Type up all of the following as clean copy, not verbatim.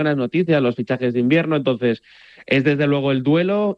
buenas noticias, los fichajes de invierno, entonces es desde luego el duelo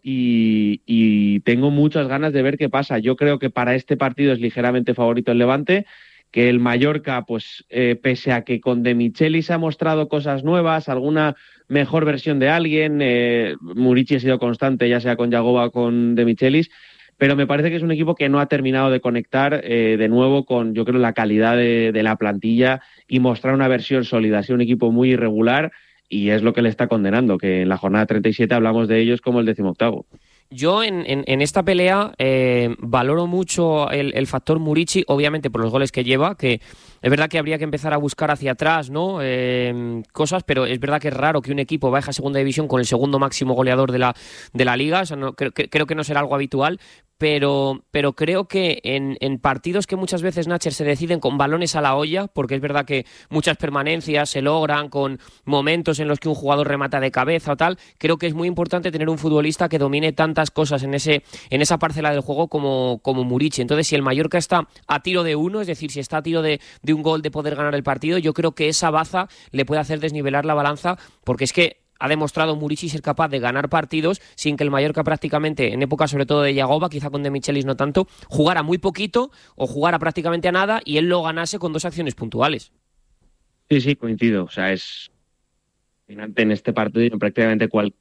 y tengo muchas ganas de ver qué pasa. Yo creo que para este partido es ligeramente favorito el Levante, que el Mallorca, pues pese a que con De Michelis ha mostrado cosas nuevas, alguna mejor versión de alguien, Murici ha sido constante, ya sea con Yagoba o con De Michelis, pero me parece que es un equipo que no ha terminado de conectar de nuevo con, yo creo, la calidad de la plantilla y mostrar una versión sólida. Ha sido un equipo muy irregular y es lo que le está condenando, que en la jornada 37 hablamos de ellos como el 18º. Yo en esta pelea valoro mucho el factor Murici, obviamente por los goles que lleva, que es verdad que habría que empezar a buscar hacia atrás, ¿no? Cosas, pero es verdad que es raro que un equipo baje a segunda división con el segundo máximo goleador de la liga, o sea, no, creo que no será algo habitual. Pero creo que en partidos que muchas veces, Nacher, se deciden con balones a la olla, porque es verdad que muchas permanencias se logran con momentos en los que un jugador remata de cabeza o tal, creo que es muy importante tener un futbolista que domine tantas cosas en esa parcela del juego como Murici. Entonces, si el Mallorca está a tiro de uno, es decir, si está a tiro de un gol de poder ganar el partido, yo creo que esa baza le puede hacer desnivelar la balanza, porque es que ha demostrado Murici ser capaz de ganar partidos sin que el Mallorca prácticamente, en época sobre todo de Yagoba, quizá con De Michelis no tanto, jugara muy poquito o jugara prácticamente a nada y él lo ganase con 2 acciones puntuales. Sí, sí, coincido. O sea, es fascinante en este partido y en prácticamente cualquier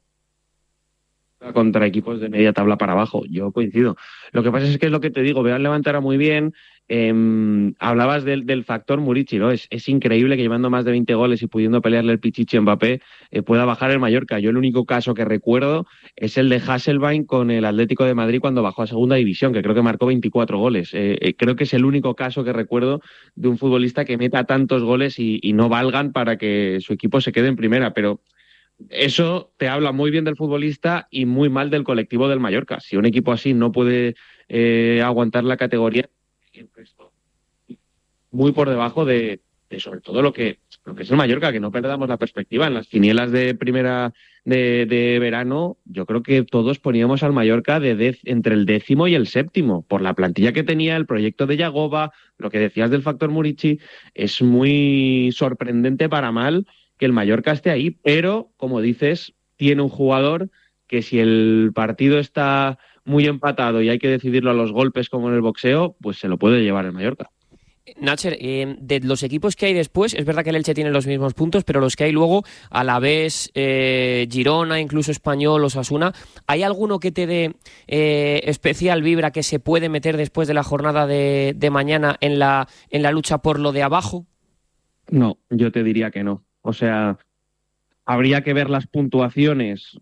contra equipos de media tabla para abajo. Yo coincido. Lo que pasa es que es lo que te digo, veo al Levante ahora muy bien. Hablabas del factor Murici, ¿no? Es increíble que llevando más de 20 goles y pudiendo pelearle el Pichichi a Mbappé pueda bajar el Mallorca. Yo el único caso que recuerdo es el de Hasselbaink con el Atlético de Madrid cuando bajó a segunda división, que creo que marcó 24 goles. Creo que es el único caso que recuerdo de un futbolista que meta tantos goles y no valgan para que su equipo se quede en primera, pero eso te habla muy bien del futbolista y muy mal del colectivo del Mallorca. Si un equipo así no puede aguantar la categoría, muy por debajo de sobre todo lo que es el Mallorca, que no perdamos la perspectiva. En las quinielas de primera de verano, yo creo que todos poníamos al Mallorca entre el 10º y el 7º, por la plantilla que tenía, el proyecto de Yagoba, lo que decías del factor Murici, es muy sorprendente para mal que el Mallorca esté ahí, pero, como dices, tiene un jugador que si el partido está muy empatado y hay que decidirlo a los golpes como en el boxeo, pues se lo puede llevar el Mallorca. Nacher, de los equipos que hay después, es verdad que el Elche tiene los mismos puntos, pero los que hay luego, Alavés, Girona, incluso Español, Osasuna, ¿hay alguno que te dé especial vibra que se puede meter después de la jornada de mañana en la lucha por lo de abajo? No, yo te diría que no. O sea, habría que ver las puntuaciones,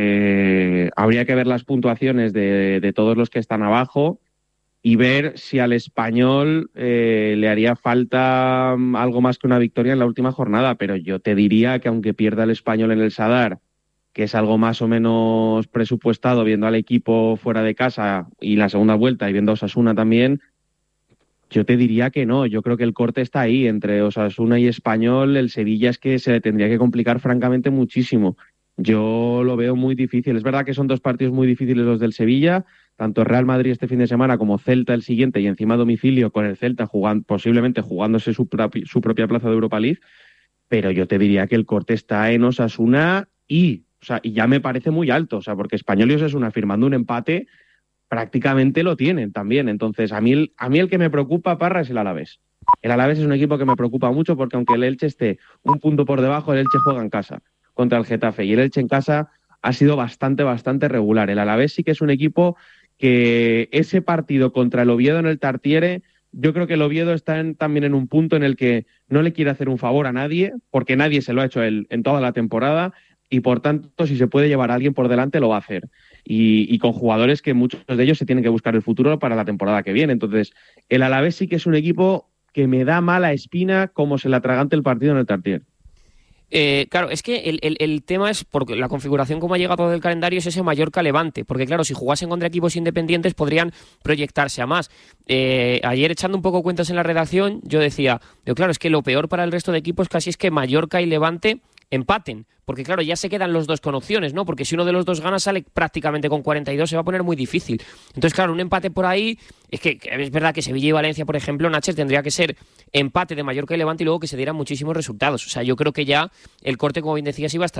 de todos los que están abajo y ver si al Español le haría falta algo más que una victoria en la última jornada, pero yo te diría que aunque pierda el Español en el Sadar, que es algo más o menos presupuestado viendo al equipo fuera de casa y la segunda vuelta y viendo a Osasuna también, yo te diría que no. Yo creo que el corte está ahí entre Osasuna y Español. El Sevilla es que se le tendría que complicar francamente muchísimo. Yo lo veo muy difícil. Es verdad que son dos partidos muy difíciles los del Sevilla, tanto Real Madrid este fin de semana como Celta el siguiente y encima a domicilio con el Celta posiblemente jugándose su propia plaza de Europa League, pero yo te diría que el corte está en Osasuna y ya me parece muy alto, o sea, porque Español y Osasuna firmando un empate prácticamente lo tienen también. Entonces, a mí el que me preocupa, Parra, es el Alavés. El Alavés es un equipo que me preocupa mucho porque aunque el Elche esté un punto por debajo, el Elche juega en casa contra el Getafe y el Elche en casa ha sido bastante, bastante regular. El Alavés sí que es un equipo que ese partido contra el Oviedo en el Tartiere, yo creo que el Oviedo está también en un punto en el que no le quiere hacer un favor a nadie, porque nadie se lo ha hecho a él en toda la temporada, y por tanto, si se puede llevar a alguien por delante, lo va a hacer. Y con jugadores que muchos de ellos se tienen que buscar el futuro para la temporada que viene. Entonces, el Alavés sí que es un equipo que me da mala espina como se le atragante el partido en el Tartiere. Claro, es que el tema es, porque la configuración como ha llegado del calendario es ese Mallorca-Levante, porque claro, si jugasen contra equipos independientes podrían proyectarse a más. Ayer echando un poco cuentas en la redacción, yo decía, claro, es que lo peor para el resto de equipos casi es que Mallorca y Levante empaten, porque claro, ya se quedan los dos con opciones, ¿no? Porque si uno de los dos gana sale prácticamente con 42, se va a poner muy difícil. Entonces, claro, un empate por ahí, es que es verdad que Sevilla y Valencia, por ejemplo, Nacher, tendría que ser empate de Mallorca y Levante y luego que se dieran muchísimos resultados. O sea, yo creo que ya el corte, como bien decías, iba a estar